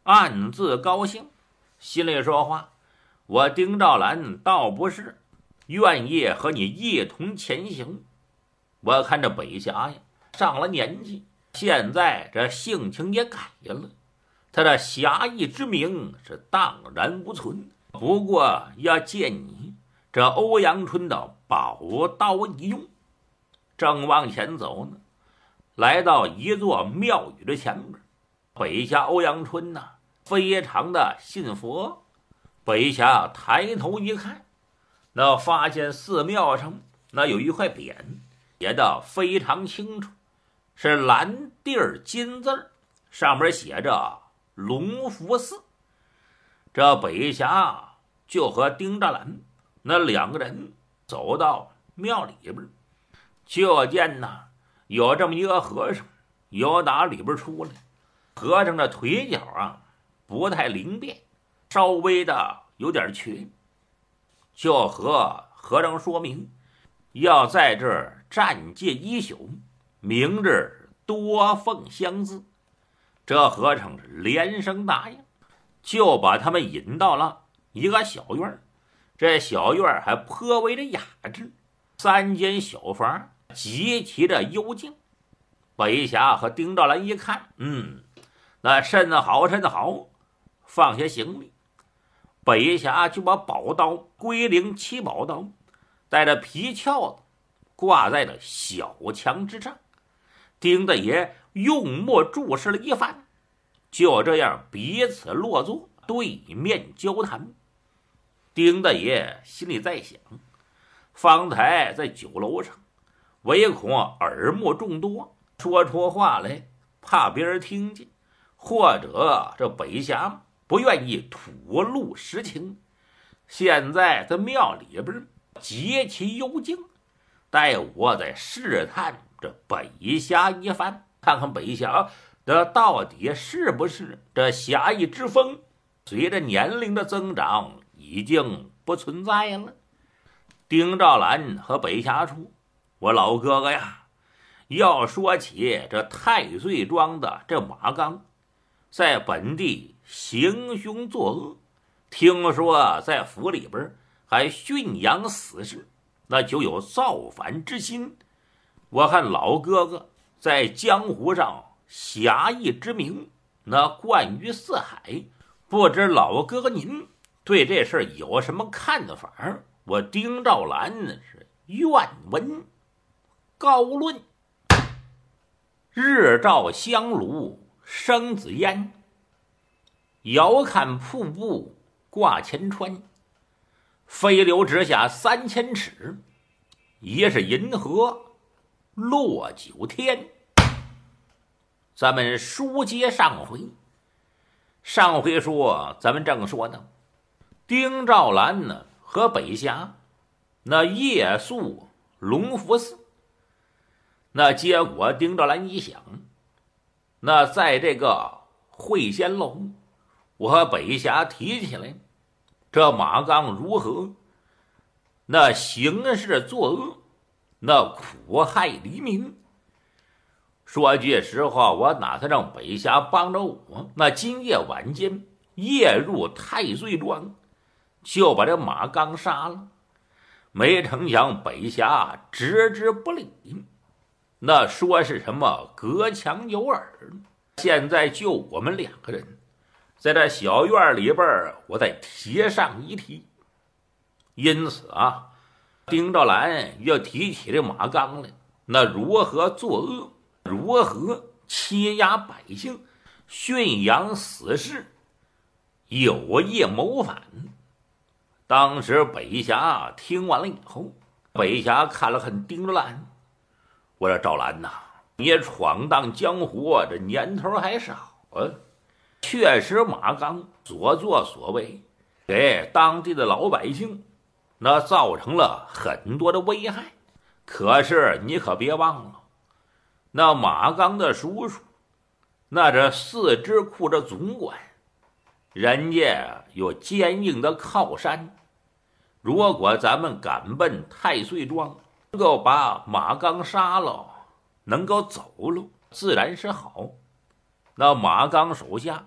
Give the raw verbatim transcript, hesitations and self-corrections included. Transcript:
暗自高兴，心里说话：我丁兆兰倒不是愿意和你一同前行。我看这北侠呀，上了年纪，现在这性情也改了，他的侠义之名是荡然无存。不过要见你这欧阳春的宝刀一用。正往前走呢，来到一座庙宇的前边，北侠欧阳春呐、啊，非常的信佛。北侠抬头一看，那发现寺庙上那有一块匾，写得非常清楚，是蓝地儿金字儿，上面写着龙福寺。这北侠就和丁兆兰那两个人走到庙里边，就见呐有这么一个和尚由打里边出来。和尚的腿脚啊不太灵便，稍微的有点瘸，就和和尚说明要在这儿暂借一宿，明日多奉香资。这和尚连声答应，就把他们引到了一个小院。这小院还颇为的雅致，三间小房极其的幽静。北侠和丁兆兰一看，嗯，那甚好甚好，放下行李，北侠就把宝刀归灵七宝刀带着皮鞘子挂在了小墙之上。丁大爷用墨注视了一番，就这样彼此落座，对面交谈。丁大爷心里在想，方才在酒楼上唯恐耳目众多，说出话来怕别人听见，或者这北侠不愿意吐露实情。现在在庙里边极其幽静，待我再试探这北侠一番，看看北侠的到底是不是这侠义之风随着年龄的增长已经不存在了。丁兆兰和北侠说：我老哥哥呀，要说起这太岁庄的这马刚，在本地行凶作恶，听说在府里边还驯养死士，那就有造反之心。我看老哥哥在江湖上侠义之名那冠于四海，不知老哥哥您对这事有什么看法？我丁兆兰是愿闻高论。日照香炉生紫烟，遥看瀑布挂前川。飞流直下三千尺，疑是银河落九天。咱们书接上回，上回说咱们正说呢，丁兆兰呢和北侠那夜宿龙福寺。那结果丁兆兰一想，那在这个会仙楼，我和北侠提起来这马刚如何那行事作恶，那苦害黎民。说句实话，我打算让北侠帮着我，那今夜晚间夜入太岁庄，就把这马刚杀了。没成想北侠置之不理，那说是什么隔墙有耳。现在就我们两个人在这小院里边，我再提上一提。因此啊，丁兆兰要提起这马刚来，那如何作恶，如何欺压百姓，驯养死士，有意谋反。当时北侠听完了以后，北侠看了看丁兆兰，我说赵兰呐，你闯荡江湖这年头还少啊。确实马刚所作所为给当地的老百姓那造成了很多的危害，可是你可别忘了，那马刚的叔叔，那这四支库的总管，人家有坚硬的靠山。如果咱们赶奔太岁庄，能够把马刚杀了，能够走了，自然是好。那马刚手下